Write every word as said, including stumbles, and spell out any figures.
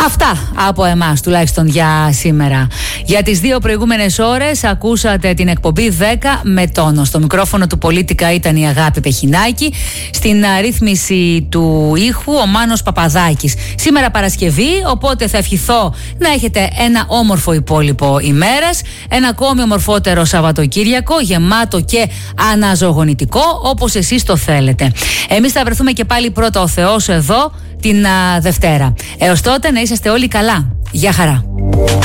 Αυτά από εμάς τουλάχιστον για σήμερα. Για τις δύο προηγούμενες ώρες ακούσατε την εκπομπή δέκα με τόνο. Στο μικρόφωνο του Πολίτικα ήταν η Αγάπη Πεχινάκη. Στην ρύθμιση του ήχου ο Μάνος Παπαδάκης. Σήμερα Παρασκευή, οπότε θα ευχηθώ να έχετε ένα όμορφο υπόλοιπο ημέρας. Ένα ακόμη ομορφότερο Σαββατοκύριακο, γεμάτο και αναζωογονητικό, όπως εσείς το θέλετε. Εμείς θα βρεθούμε και πάλι πρώτα ο Θεός εδώ την α, Δευτέρα. Έως τότε να είσαστε όλοι καλά. Γεια χαρά.